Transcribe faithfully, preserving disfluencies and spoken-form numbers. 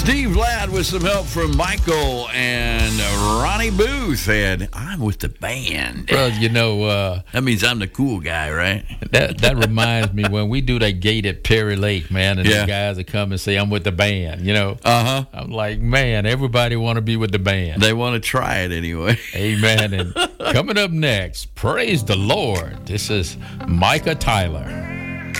Steve Ladd with some help from Michael and Ronnie Booth. And I'm with the band. Well, you know, uh, that means I'm the cool guy, right? That that reminds me when we do that gate at Perry Lake, man, and yeah. the guys that come and say, I'm with the band, you know. Uh-huh. I'm like, man, everybody want to be with the band. They want to try it anyway. Amen. And coming up next, praise the Lord. This is Micah Tyler.